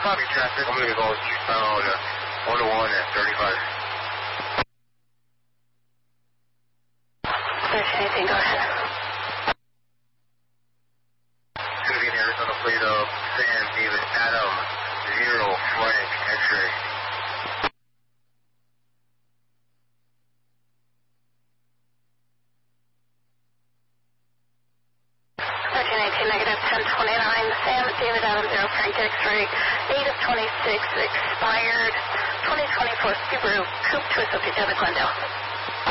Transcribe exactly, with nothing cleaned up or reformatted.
copy traffic. I'm going to go eastbound uh, one oh one at thirty-five. thirteen eighteen, go ahead. It's going to be an Arizona plate of Sam David Adam zero Frank X-ray. thirteen eighteen, negative ten twenty-nine, Sam David Adam zero Frank X-ray, eight of twenty-six, expired, twenty twenty-four Subaru Coupe Twist of Glendale.